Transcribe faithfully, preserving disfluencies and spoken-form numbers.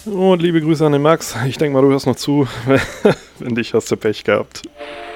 Und liebe Grüße an den Max. Ich denke mal, du hörst noch zu. Wenn nicht, hast du Pech gehabt.